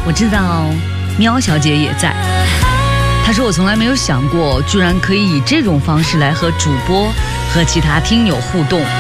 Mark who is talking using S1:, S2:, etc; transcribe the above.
S1: 我知道喵小姐也在。她说我从来没有想过，居然可以以这种方式来和主播和其他听友互动。